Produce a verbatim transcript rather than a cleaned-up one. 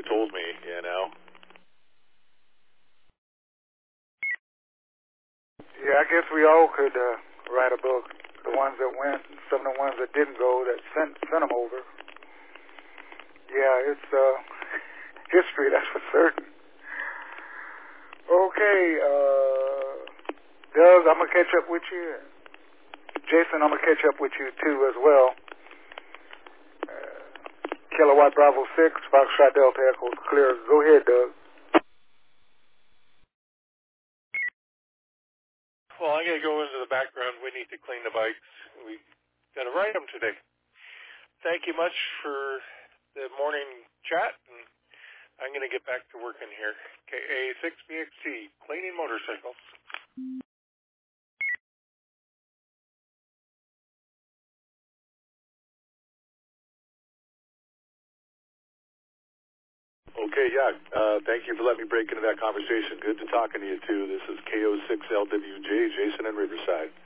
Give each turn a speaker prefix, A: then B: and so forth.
A: told me, you know.
B: Yeah, I guess we all could uh, write a book. The ones that went, and some of the ones that didn't go, that sent sent them over. Yeah, it's uh, history, that's for certain. Okay, uh, Doug, I'm going to catch up with you. Jason, I'm going to catch up with you, too, as well. Uh, Kilowatt Bravo six, Foxtrot Delta Echo, clear. Go ahead, Doug.
C: Well, I'm going to go into the background. We need to clean the bikes. We got to ride them today. Thank you much for the morning chat, and I'm going to get back to working here. K A six B X T, cleaning motorcycles.
A: Okay, yeah. Uh, thank you for letting me break into that conversation. Good to talking to you, too. This is K O six L W J, Jason in Riverside.